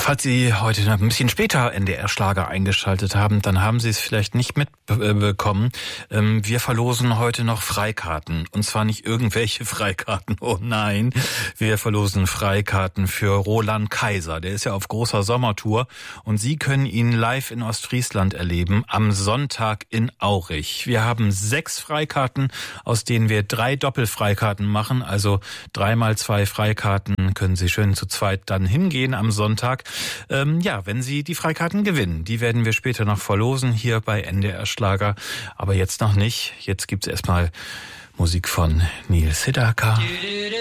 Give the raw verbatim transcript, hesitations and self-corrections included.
Falls Sie heute noch ein bisschen später N D R-Schlager eingeschaltet haben, dann haben Sie es vielleicht nicht mitbekommen. Wir verlosen heute noch Freikarten. Und zwar nicht irgendwelche Freikarten, oh nein. Wir verlosen Freikarten für Roland Kaiser. Der ist ja auf großer Sommertour. Und Sie können ihn live in Ostfriesland erleben, am Sonntag in Aurich. Wir haben sechs Freikarten, aus denen wir drei Doppelfreikarten machen. Also dreimal zwei Freikarten können Sie schön zu zweit dann hingehen am Sonntag. Ähm, ja, wenn Sie die Freikarten gewinnen, die werden wir später noch verlosen hier bei N D R Schlager, aber jetzt noch nicht. Jetzt gibt's erstmal Musik von Neil Sedaka.